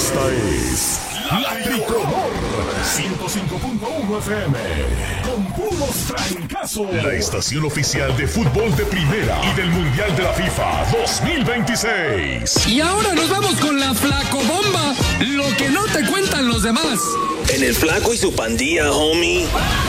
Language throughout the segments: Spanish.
Esta es La Tricolor 105.1 FM con puros trancazos. La estación oficial de fútbol de primera y del Mundial de la FIFA 2026. Y ahora nos vamos con la Flacobomba, lo que no te cuentan los demás. En el Flaco y su pandilla, homie.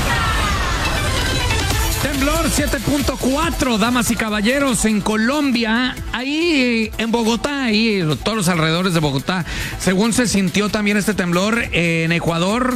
Temblor 7.4, damas y caballeros, en Colombia, ahí en Bogotá, ahí todos los alrededores de Bogotá, según se sintió también este temblor en Ecuador,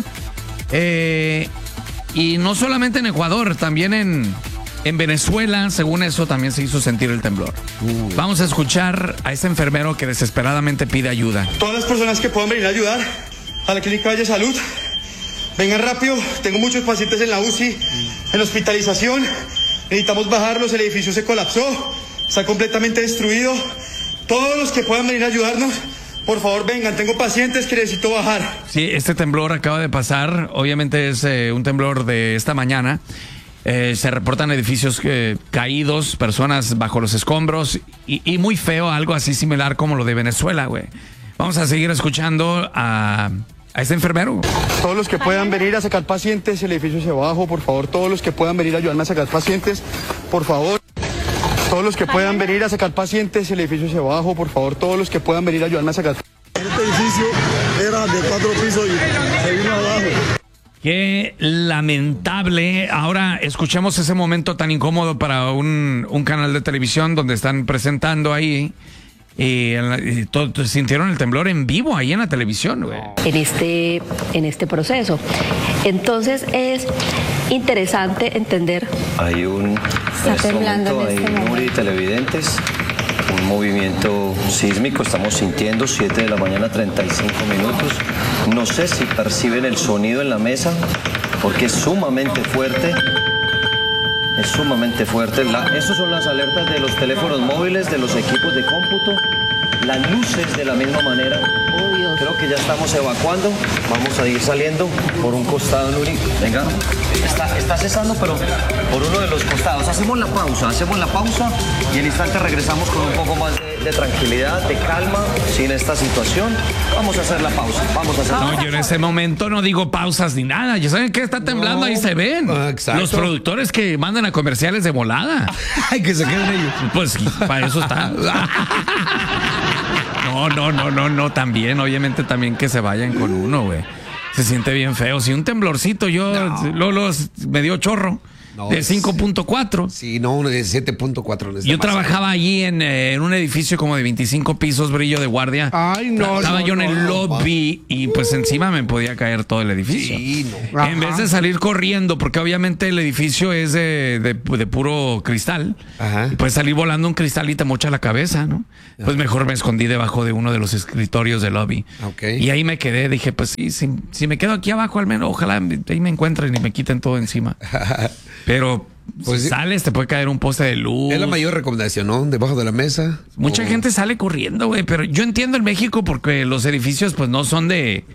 y no solamente en Ecuador, también en Venezuela, según eso también se hizo sentir el temblor. Vamos a escuchar a ese enfermero que desesperadamente pide ayuda. Todas las personas que puedan venir a ayudar a la Clínica Valle Salud, vengan rápido, tengo muchos pacientes en la UCI, en hospitalización, necesitamos bajarlos, el edificio se colapsó, está completamente destruido. Todos los que puedan venir a ayudarnos, por favor vengan, tengo pacientes que necesito bajar. Sí, este temblor acaba de pasar, obviamente es un temblor de esta mañana. Se reportan edificios caídos, personas bajo los escombros y muy feo, algo así similar como lo de Venezuela, güey. Vamos a seguir escuchando a este enfermero. Todos los que puedan venir a sacar pacientes, el edificio se bajó, por favor. Todos los que puedan venir a ayudarme a sacar pacientes, por favor. Todos los que puedan venir a sacar pacientes, el edificio se bajó, por favor. Todos los que puedan venir a ayudarme a sacar. Este edificio era de 4 pisos y se vino abajo. Qué lamentable. Ahora escuchemos ese momento tan incómodo para un canal de televisión donde están presentando ahí. Y sintieron el temblor en vivo ahí en la televisión, güey. En este proceso. Entonces es interesante entender. Hay un Nuri, televidentes, un movimiento sísmico, estamos sintiendo 7 de la mañana 35 minutos. No sé si perciben el sonido en la mesa, porque es sumamente fuerte. Es sumamente fuerte. Esas son las alertas de los teléfonos móviles, de los equipos de cómputo. Las luces de la misma manera. Creo que ya estamos evacuando. Vamos a ir saliendo por un costado, Nuri. Venga. Está cesando, pero por uno de los costados. Hacemos la pausa y en instante regresamos con un poco más de tranquilidad, de calma, sin esta situación. Vamos a hacer la pausa. No, yo en ese momento no digo pausas ni nada. Ya saben que está temblando, ahí se ven. Exacto. Los productores que mandan a comerciales de volada. Ay, que se queden ellos. Pues para eso está. No, también, obviamente también que se vayan con uno, güey. Se siente bien feo. Si un temblorcito, me dio chorro. No, de 5.4. Sí, no, de 7.4. Yo trabajaba allí en un edificio como de 25 pisos, brillo de guardia. Ay, no. Estaba yo en el lobby y pues encima me podía caer todo el edificio. Sí, no. En vez de salir corriendo, porque obviamente el edificio es de puro cristal. Ajá. Y puedes salir volando un cristal y te mocha la cabeza, ¿no? Pues mejor me escondí debajo de uno de los escritorios del lobby. Okay. Y ahí me quedé. Dije, pues sí, si me quedo aquí abajo, al menos, ojalá ahí me encuentren y me quiten todo encima. Pero pues si sales, te puede caer un poste de luz. Es la mayor recomendación, ¿no? Debajo de la mesa. Mucha gente sale corriendo, güey. Pero yo entiendo en México porque los edificios, pues, no son de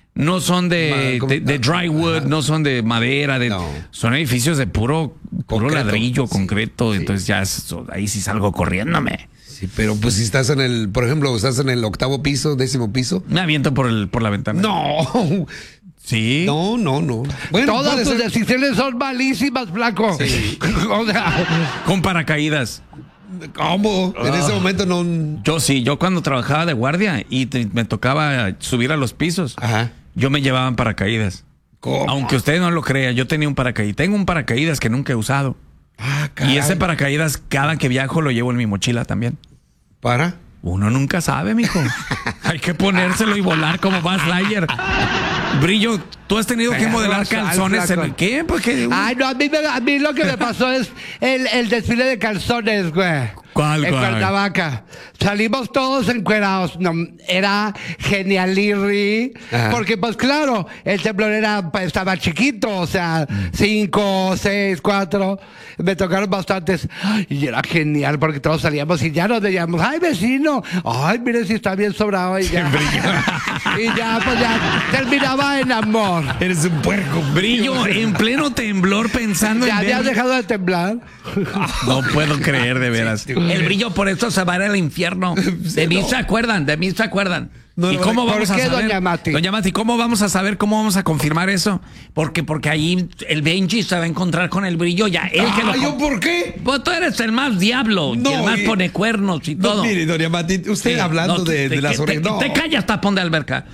drywood, no son de madera, son edificios de puro concreto, ladrillo, concreto. Sí. Entonces ya ahí sí salgo corriéndome. Sí, pero pues si estás por ejemplo, estás en el 8º piso, 10º piso. Me aviento por la ventana. No. Sí. No. Bueno, todas tus decisiones son malísimas, Flaco. Sí. O sea, con paracaídas. ¿Cómo? En ese momento no. Yo cuando trabajaba de guardia y me tocaba subir a los pisos, ajá, yo me llevaba en paracaídas. ¿Cómo? Aunque usted no lo crea, yo tenía un paracaídas. Tengo un paracaídas que nunca he usado. Ah, caray. Y ese paracaídas, cada que viajo, lo llevo en mi mochila también. ¿Para? Uno nunca sabe, mijo. Hay que ponérselo y volar como Buzz Lightyear. Brillo, tú has tenido que modelar calzones en el... ¿Qué? Pues que... Ay, no, a mí lo que me pasó es el desfile de calzones, güey. ¿Cuál? En Cuernavaca. Salimos todos encuerados. No, era genialirri. Porque, pues claro, el temblor estaba chiquito. O sea, 5, 6, 4. Me tocaron bastantes. Y era genial porque todos salíamos y ya nos veíamos. Ay, vecino. Ay, mire si está bien sobrado. Y ya, y ya, pues ya terminaba en amor. Eres un puerco. Brillo, en pleno temblor pensando ¿Ya en... habías dejado de temblar? No puedo creer, de veras. El Brillo por eso se va a ir al infierno. De mí se acuerdan. No, ¿Y cómo vamos a ¿por qué, saber? doña Mati? Doña Mati, ¿cómo vamos a saber, cómo vamos a confirmar eso? Porque ahí el Benji se va a encontrar con el Brillo ya. ¿Yo por qué? Pues tú eres el más diablo, y el más pone cuernos y todo. Mire, doña Mati, usted hablando de las orejas. Te callas, tapón de alberca.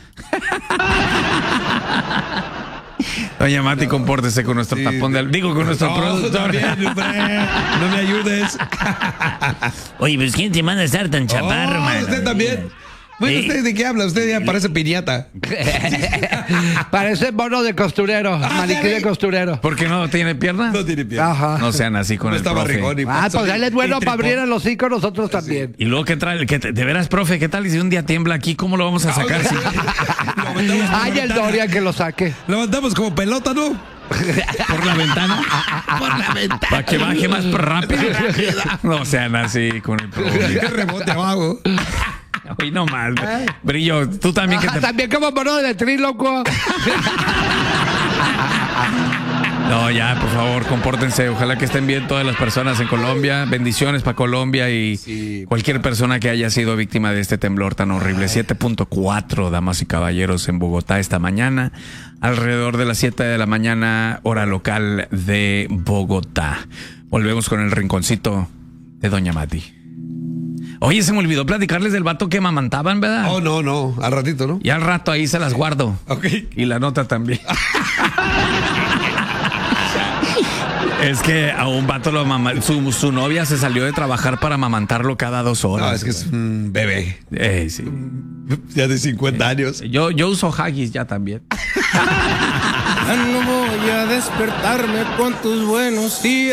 Doña Mati, compórtese con nuestro tapón de alberca. Digo, con nuestro productor. También, no me ayudes. Oye, pues ¿quién te manda a estar tan chaparro, mano? Usted también. Bueno, ¿usted de qué habla? Usted ya parece piñata. Parece mono de costurero, maniquí de costurero. ¿Por qué no tiene pierna? No tiene pierna. Ajá. No sean así con el profe. Pues él es bueno para abrir el hocico, nosotros también. Y luego, ¿qué trae? De veras, profe, ¿qué tal? Y si un día tiembla aquí, ¿cómo lo vamos a sacar? Ay, el Dorian que lo saque. Lo mandamos como pelota, ¿no? ¿Por la ventana? Por la ventana. Para que baje más rápido. No sean así con el profe. Que rebote abajo. Hoy no más. Brillo, tú también. También como mono de tríloco. No, ya, por favor, compórtense. Ojalá que estén bien todas las personas en Colombia. Bendiciones para Colombia y cualquier persona que haya sido víctima de este temblor tan horrible. 7.4, damas y caballeros, en Bogotá esta mañana. Alrededor de las 7 de la mañana, hora local de Bogotá. Volvemos con el rinconcito de Doña Mati. Oye, se me olvidó platicarles del vato que amamantaban, ¿verdad? Oh, no, al ratito, ¿no? Y al rato ahí se las guardo. Ok. Y la nota también. Es que a un vato su novia se salió de trabajar para amamantarlo cada 2 horas. No, es que es un bebé. Sí. Ya de 50 años. Yo uso Haggis ya también. Ya no voy a despertarme con tus buenos días.